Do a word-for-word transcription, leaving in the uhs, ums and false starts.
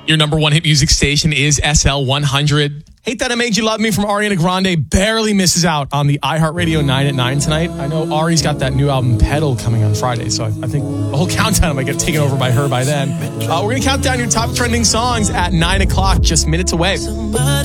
Your number one hit music station is S L one hundred. Hate That I Made You Love Me from Ariana Grande barely misses out on the iHeartRadio nine at nine tonight. I know Ari's got that new album Pedal coming on Friday, so I, I think the whole countdown might get taken over by her by then. Uh, we're going to count down your top trending songs at nine o'clock, just minutes away.